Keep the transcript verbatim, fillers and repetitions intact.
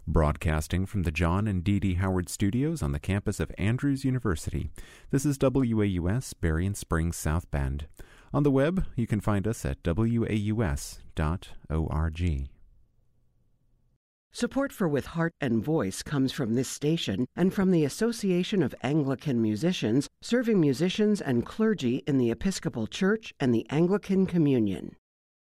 Broadcasting from the John and Dee Dee Howard Studios on the campus of Andrews University, this is W A U S, Berrien Springs, South Bend. On the web, you can find us at w a u s dot org. Support for With Heart and Voice comes from this station and from the Association of Anglican Musicians, serving musicians and clergy in the Episcopal Church and the Anglican Communion.